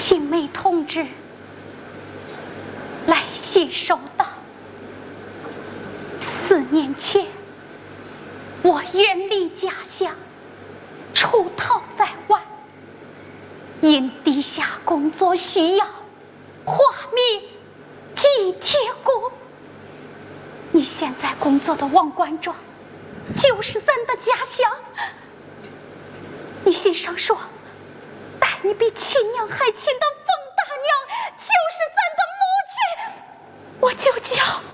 青梅同志来信收到。4年前，我远离家乡，出逃在外，因地下工作需要，化名季铁公。你现在工作的王官庄，就是咱的家乡。你信上说，待你比亲娘还亲的冯大娘，就是咱的母亲。我就叫